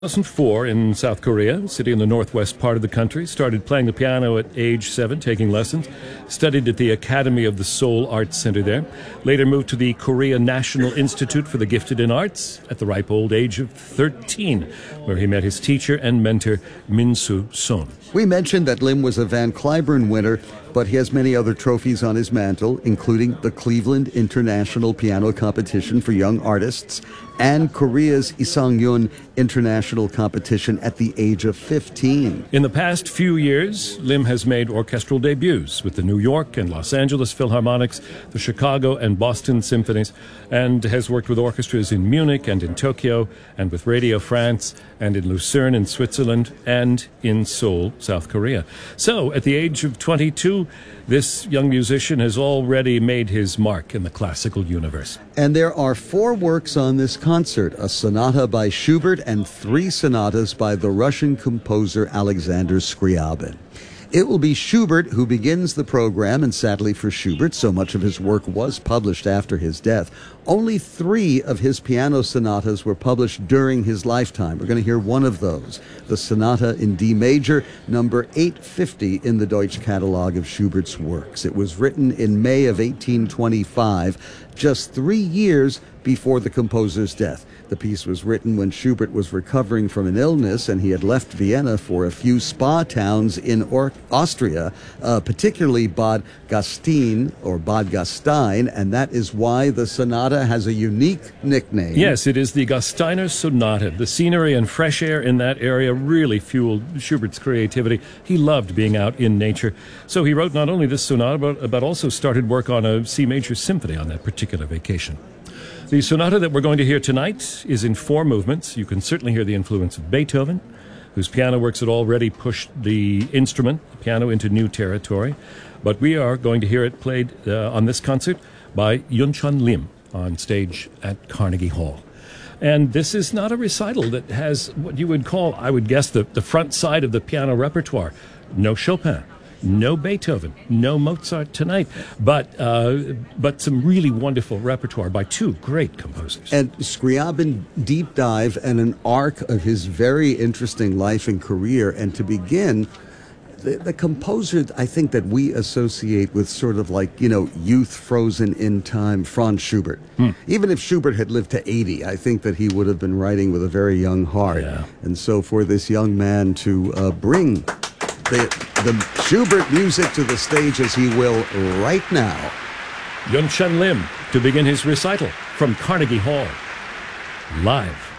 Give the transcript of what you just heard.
2004 in South Korea, city in the northwest part of the country, started playing the piano at age 7, taking lessons, studied at the Academy of the Seoul Arts Center there, later moved to the Korea National Institute for the Gifted in Arts at the ripe old age of 13, where he met his teacher and mentor, Min-Soo Son. We mentioned that Lim was a Van Cliburn winner, but he has many other trophies on his mantle, including the Cleveland International Piano Competition for Young Artists and Korea's Isangyun International Competition at the age of 15. In the past few years, Lim has made orchestral debuts with the New York and Los Angeles Philharmonics, the Chicago and Boston Symphonies, and has worked with orchestras in Munich and in Tokyo, and with Radio France, and in Lucerne in Switzerland, and in Seoul, South Korea. So, at the age of 22, this young musician has already made his mark in the classical universe. And there are 4 works on this concert, a sonata by Schubert and 3 sonatas by the Russian composer Alexander Scriabin. It will be Schubert who begins the program, and sadly for Schubert, so much of his work was published after his death. Only 3 of his piano sonatas were published during his lifetime. We're going to hear one of those, the Sonata in D major, number 850 in the Deutsche Catalog of Schubert's works. It was written in May of 1825, just 3 years before the composer's death. The piece was written when Schubert was recovering from an illness, and he had left Vienna for a few spa towns in Austria, particularly Bad Gastein, and that is why the sonata has a unique nickname. Yes, it is the Gasteiner Sonata. The scenery and fresh air in that area really fueled Schubert's creativity. He loved being out in nature. So he wrote not only this sonata, but also started work on a C major symphony on that particular vacation. The sonata that we're going to hear tonight is in 4 movements. You can certainly hear the influence of Beethoven, whose piano works had already pushed the instrument, the piano, into new territory. But we are going to hear it played on this concert by Yeoncheon Lim on stage at Carnegie Hall. And this is not a recital that has what you would call, I would guess, the front side of the piano repertoire. No Chopin. No Beethoven, no Mozart tonight, but some really wonderful repertoire by 2 great composers. And Scriabin deep dive and an arc of his very interesting life and career. And to begin, the composer I think that we associate with sort of like, youth frozen in time, Franz Schubert. Even if Schubert had lived to 80, I think that he would have been writing with a very young heart. Yeah. And so for this young man to bring the Schubert music to the stage as he will right now. Yeoncheon Lim to begin his recital from Carnegie Hall, live.